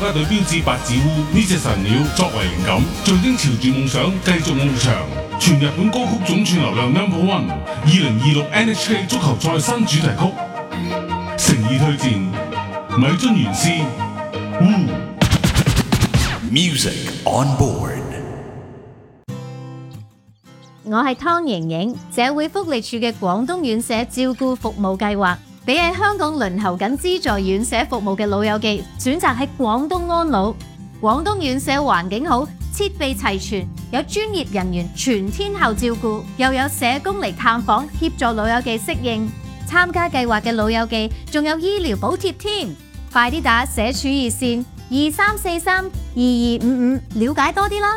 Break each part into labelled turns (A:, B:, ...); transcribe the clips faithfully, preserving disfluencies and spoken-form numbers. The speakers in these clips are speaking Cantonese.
A: 家隊標誌白子烏呢隻神鳥作為靈感，象徵朝住夢想繼續翱翔。全日本歌曲總串流量 number one， 二零二六 N H K 足球賽新主題曲，誠意推薦米津玄師烏。
B: Music on board。
C: 我係湯盈盈，社會福利署嘅廣東院舍照顧服務計劃，俾喺香港輪候緊資助院舍服務嘅老友記選擇喺廣東安老。廣東院舍環境好，設備齊全，有專業人員全天候照顧，又有社工嚟探訪協助老友記適應。參加計劃嘅老友記仲有醫療補貼添，快啲打社署熱線二三四三二二五五了解多啲啦。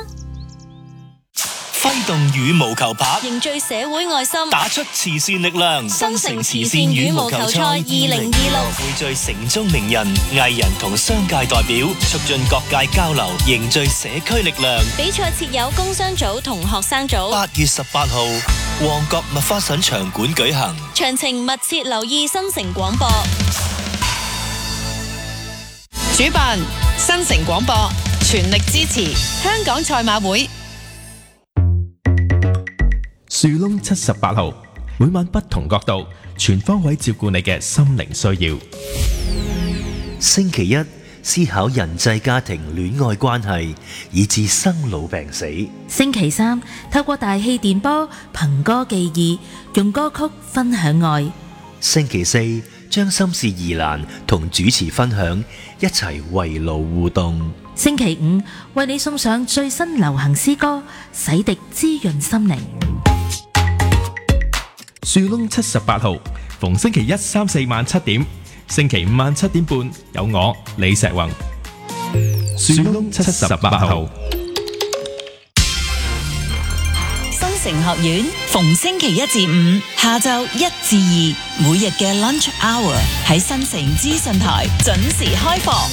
B: 揮動羽毛球拍，
D: 凝聚社會愛心，
B: 打出慈善力量。
D: 新城慈善羽毛球賽二零二六
B: 匯聚城中名人、藝人同商界代表，促進各界交流，凝聚社區力量。
D: 比賽設有工商組同學生組。
B: 八月十八號，旺角麥花臣場館舉行。
D: 詳情密切留意新城廣播。
E: 主辦新城廣播，全力支持香港賽馬會。
F: 樹窿七十八號，每晚不同角度，全方位照顧你嘅心靈需要。
G: 星期一思考人際家庭戀愛關係，以至生老病死。
H: 星期三透過大氣電波憑歌寄意，用歌曲分享愛。
G: 星期四將心事疑難同主持分享，一齊圍爐互動。
H: 星期五為你送上最新流行詩歌，洗滌滋潤心靈。
F: 樹窿七十八號，逢星期一、三、四晚七點，星期五晚七點半有我李石宏。樹窿七十八號。
E: 新城學院逢星期一至五下晝一至二，每日嘅 lunch hour 喺新城資訊台準時開課。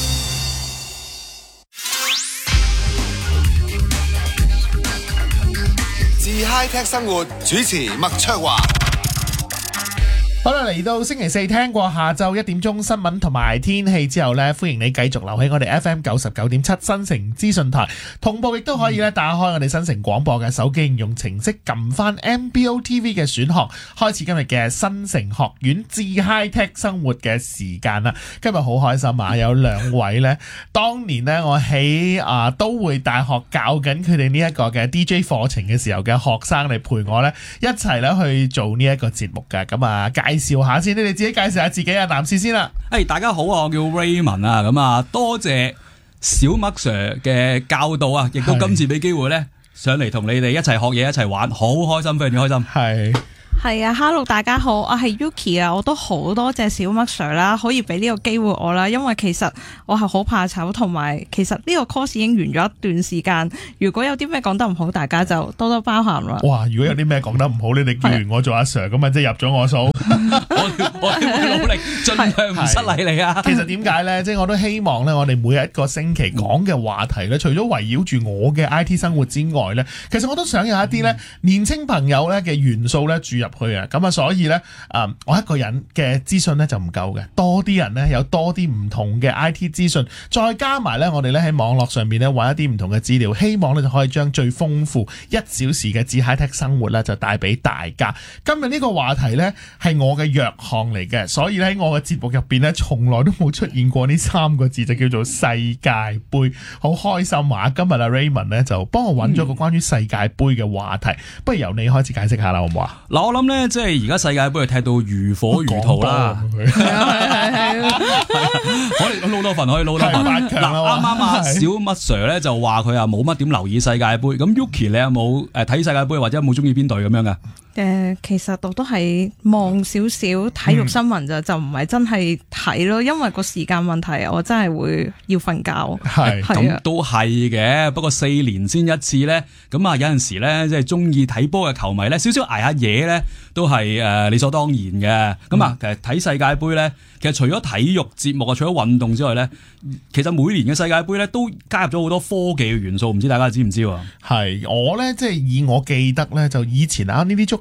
I: 自 High Tech 生活主持麥卓華。
J: 好啦，嚟到星期四，聽過下晝一點鐘新聞同埋天氣之後呢，歡迎你繼續留喺我哋 F M 九十九點七新城資訊台，同步亦都可以咧打開我哋新城廣播嘅手機應用程式，撳翻 M B O T V 嘅選項，開始今日嘅新城學院自 High Tech 生活嘅時間啦。今日好開心啊，有兩位呢，當年呢，我喺啊都會大學教緊佢哋呢一個嘅 D J 課程嘅時候嘅學生嚟陪我呢，一齊咧去做呢一個節目嘅。咁啊介紹下先，你哋自己介紹下自己啊，男士先啦。
K: 誒、hey, 大家好啊，我叫 Raymond 啊，咁啊多謝小麥 Sir 嘅教導啊，亦都今次俾機會咧上嚟同你哋一齊學嘢，一齊玩，好開心，非常之開心。係。
L: 係啊 ，Hello 大家好，我係 Yuki 啊，我都好多謝小麥 Sir 啦，可以俾呢個機會我啦，因為其實我係好怕醜，同埋其實呢個 course 已經完咗一段時間，如果有啲咩講得唔好，大家就多多包涵啦。
J: 哇，如果有啲咩講得唔好，你哋叫完我做阿 Sir 咁啊，即係入咗我數。
K: 我我會努力盡量唔失禮你啊。
J: 其實點解咧？即係我都希望咧，我哋每一個星期講嘅話題咧，除咗圍繞住我嘅 I T 生活之外咧，其實我都想有一啲咧年青朋友咧嘅元素咧注入去啊，咁啊，所以咧，誒，我一個人嘅資訊咧就唔夠嘅，多啲人咧有多啲唔同嘅 I T 資訊，再加埋咧，我哋咧喺網絡上面咧揾一啲唔同嘅資料，希望咧就可以將最豐富一小時嘅自 High Tech 生活咧就帶俾大家。今日呢個話題咧係我嘅弱項嚟嘅，所以喺我嘅節目入邊咧，從來都冇出現過呢三個字，就叫做世界盃。好開心啊！今日阿 Raymond 咧就幫我揾咗個關於世界盃嘅話題，不如由你開始解釋下啦，好唔好啊？
K: 嗱，我諗咧，即係而家世界盃係踢到如火如荼啦。係啊係啊可以撈多份，可以撈多份。嗱，啱啱啊，小麥 Sir 咧就話佢啊冇乜點留意世界盃。咁 Yuki 你有冇誒睇世界盃或者有冇中意邊隊咁樣噶？
L: 誒、呃，其實我都係望少少體育新聞就、嗯、就唔係真係睇咯，因為個時間問題，我真係會要瞓覺。
K: 係咁都係嘅，不過四年先一次咧，咁啊有陣時咧即係中意睇波嘅球迷咧，少少捱下夜咧都係誒理所當然嘅。咁啊、嗯，其實睇世界盃咧，其實除咗體育節目啊，除咗運動之外咧，其實每年嘅世界盃咧都加入咗好多科技嘅元素，唔知大家知唔知喎？
J: 係我咧即係以我記得咧，就以前啊呢啲足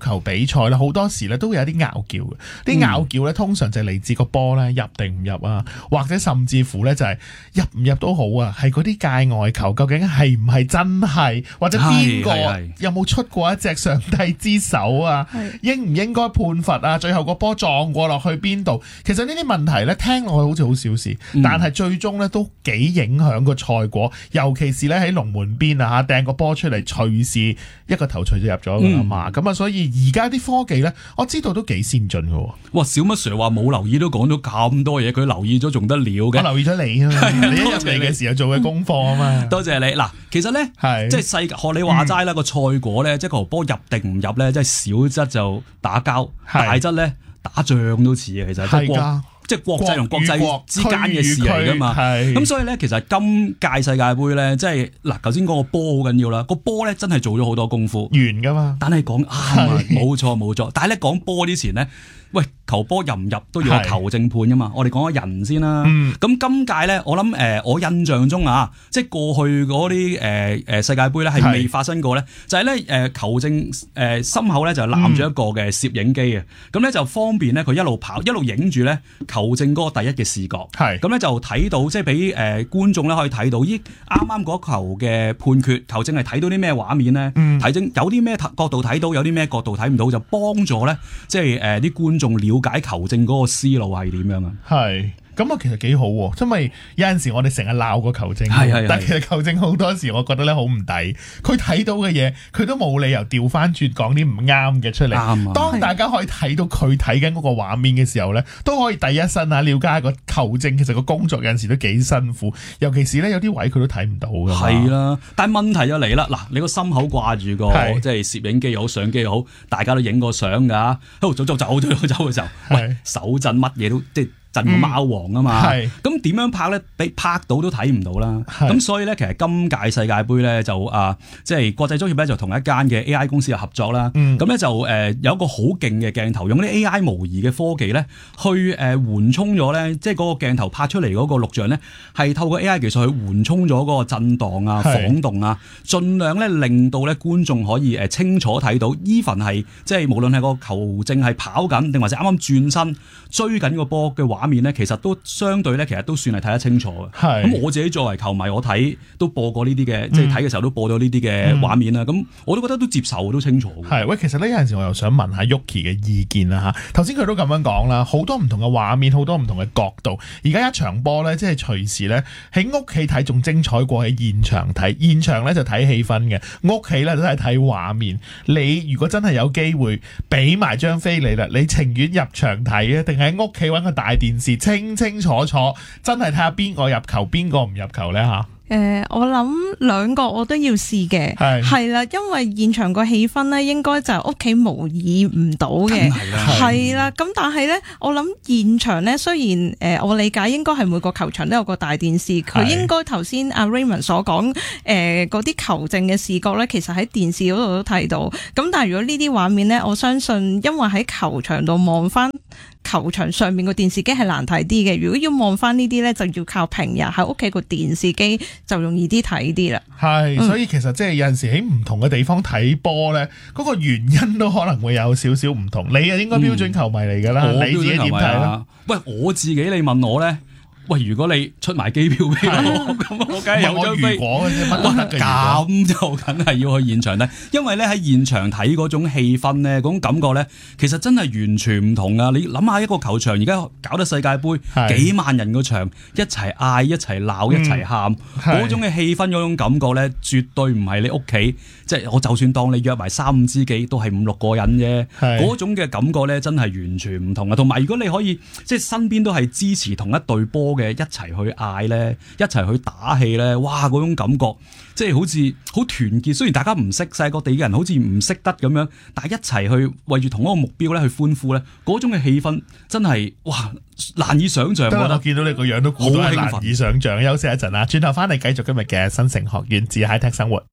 J: 球比賽咧，好多時咧都會有啲拗撬嘅。啲拗撬咧通常就係嚟自個波咧入定唔入啊，或者甚至乎咧就係入唔入都好啊，係嗰啲界外球究竟係唔係真係，或者邊個有冇出過一隻上帝之手啊？應唔應該判罰啊？最後個波撞過落去邊度？其實呢啲問題咧聽落去好似好小事，嗯、但係最終咧都幾影響個賽果，尤其是咧喺龍門邊啊嚇掟個波出嚟，隨時一個頭槌就入咗㗎啦嘛。咁啊、嗯，所以而家啲科技咧，我知道都幾先進㗎喎。
K: 哇！小乜 Sir 話冇留意都講咗咁多嘢，佢留意咗仲得了嘅？
J: 我留意咗你啊，你一入嚟嘅時候做嘅功課啊嘛。
K: 多謝你嗱，其實咧即係細學你話齋啦，個賽果咧，即係個波入定唔入咧，即係小則就打交，大則咧打仗都似啊，其實即係國即係國際同國際之間嘅事嚟噶嘛。咁所以咧，其實今屆世界盃咧，即係嗱，頭先講個波好緊要啦，個波咧真係做咗好多功夫，
J: 完噶嘛。但係
K: 講啱啊，冇錯冇錯。但係咧講波之前咧。喂，球波入唔入都要有球證判噶嘛？我哋講下人先啦。咁、嗯、今屆咧，我諗誒、呃，我印象中啊，即係過去嗰啲誒誒世界盃咧，係未發生過咧。就係咧誒球證誒心口咧就攬住一個嘅攝影機嘅，咁咧、嗯、就方便咧佢一路跑一路影住咧球證嗰個第一嘅視覺。係咁咧就睇到即係俾誒觀眾咧可以睇到，咦啱啱嗰球嘅判決，球證係睇到啲咩畫面咧？睇證、嗯、有啲咩角度睇到，有啲咩角度睇唔到，就幫助咧即係誒啲觀眾仲了解球證嗰個思路係點樣啊？係。咁啊，其實幾好喎，因為有陣時我哋成日鬧個球證，但係其實球證好多時我覺得咧好唔抵，佢睇到嘅嘢佢都冇理由調翻轉講啲唔啱嘅出嚟。啱。當大家可以睇到佢睇緊嗰個畫面嘅時候咧，都可以第一身啊了解個球證其實個工作有陣時都幾辛苦，尤其是咧有啲位佢都睇唔到㗎嘛。係啦，但係問題就嚟啦，嗱你個心口掛住個即係攝影機又好相機又好，大家都影過相㗎，喺度走走走走走嘅時候，喂手震乜嘢都即係。震個貓王啊嘛，咁點、嗯、樣拍咧？俾拍到都睇唔到啦。咁所以咧，其實今屆世界盃咧就啊，即、呃、係、就是、國際足協咧就同一間嘅 A I 公司有合作啦。咁咧、嗯、就誒、呃、有一個好勁嘅鏡頭，用啲 A I 模擬嘅科技咧，去誒緩衝咗咧，即係嗰個鏡頭拍出嚟嗰個錄像咧，係透過 A I 技術去緩衝咗嗰個震盪啊、晃動啊，盡量咧令到咧觀眾可以誒清楚睇到。even 係即係無論係個球證係跑緊，定或者啱啱轉身追緊個波嘅話。畫面咧，其實都相對咧，其實都算係睇得清楚嘅。係咁，我自己作為球迷，我睇都播過呢啲嘅，嗯、即係睇嘅時候都播咗呢啲嘅畫面啦。咁、嗯、我都覺得都接受，都清楚。係喂，其實呢，有陣時我又想問下 Yuki 嘅意見啦吓。頭先佢都咁樣講啦，好多唔同嘅畫面，好多唔同嘅角度。而家一場波咧，即係隨時咧喺屋企睇仲精彩過喺現場睇。現場咧就睇氣氛嘅，屋企咧都係睇畫面。你如果真係有機會俾埋張飛你啦，你情願入場睇啊，定係喺屋企搵個大電視清清楚楚，真係睇下邊個入球，邊個唔入球呢？吓？
L: 誒、呃，我諗兩個我都要試嘅，係係啦，因為現場個氣氛咧，應該就係屋企模擬唔到嘅，係啦。咁但係咧，我諗現場咧，雖然誒、呃，我理解應該係每個球場都有個大電視，佢應該頭先阿 Raymond 所講誒嗰啲球證嘅視覺咧，其實喺電視嗰度都睇到。咁但係如果呢啲畫面咧，我相信因為喺球場度望翻球場上面個電視機係難睇啲嘅。如果要望翻呢啲咧，就要靠平日喺屋企個電視機。就容易啲睇啲啦，係，
J: 所以其實即係有陣時喺唔同嘅地方睇波咧，嗰、嗰個原因都可能會有少少唔同。你啊應該標準球迷嚟㗎啦，嗯、你自己點睇咧？喂，我自己你問我咧？喂，如果你出埋機票俾我，咁我梗係有張飛。咁就梗係要去現場咧，因為咧喺現場睇嗰種氣氛咧，嗰種感覺咧，其實真係完全唔同啊！你諗下一個球場，而家搞得世界盃，幾萬人個場，一齊嗌、一齊鬧、一齊喊，嗰、嗯、種嘅氣氛、嗰種感覺咧，絕對唔係你屋企。即係我就算當你約埋三五知己，都係五六個人啫。嗰種嘅感覺咧，真係完全唔同啊！同埋如果你可以即係身邊都係支持同一隊波嘅，一齊去嗌咧，一齊去打氣咧，哇！嗰種感覺即係好似好團結。雖然大家唔識，世界各地嘅人好似唔識得咁樣，但係一齊去為住同一個目標咧去歡呼咧，嗰種嘅氣氛真係哇難以想象。我見到你個樣都好難以想象。休息一陣啦，轉頭翻嚟繼續今日嘅新城學院自 High Tech 生活。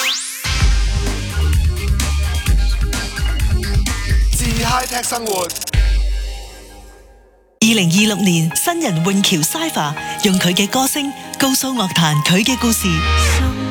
I: High Tech 生活。
E: 二零二六年新人永橋 Cypher 用佢嘅歌聲告訴樂壇佢嘅故事。